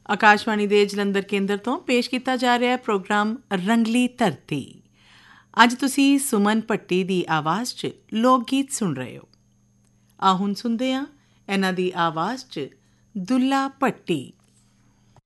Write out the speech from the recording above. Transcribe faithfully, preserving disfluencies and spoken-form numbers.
ਆਕਾਸ਼ਵਾਣੀ ਦੇ ਜਲੰਧਰ ਕੇਂਦਰ ਤੋਂ ਪੇਸ਼ ਕੀਤਾ ਜਾ ਰਿਹਾ ਹੈ ਪ੍ਰੋਗਰਾਮ ਰੰਗਲੀ ਧਰਤੀ। ਅੱਜ ਤੁਸੀਂ ਸੁਮਨ ਭੱਟੀ ਦੀ ਆਵਾਜ਼ 'ਚ ਲੋਕ ਗੀਤ ਸੁਣ ਰਹੇ ਹੋ। ਆ ਹੁਣ ਸੁਣਦੇ ਹਾਂ ਇਹਨਾਂ ਦੀ ਆਵਾਜ਼ 'ਚ ਦੁੱਲਾ ਭੱਟੀ।